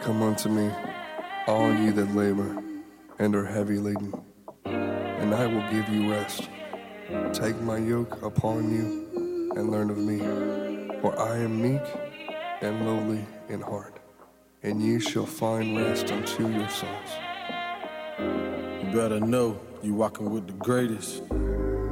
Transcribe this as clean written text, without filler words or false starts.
Come unto me, all ye that labor and are heavy laden, and I will give you rest. Take my yoke upon you and learn of me, for I am meek and lowly in heart, and ye shall find rest unto your souls. You better know you walking with the greatest.